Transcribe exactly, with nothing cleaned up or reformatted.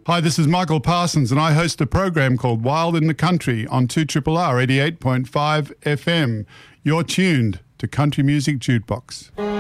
Hi, this is Michael Parsons, and I host a program called Wild in the Country on two R R R eighty-eight point five F M. You're tuned to Country Music Jukebox.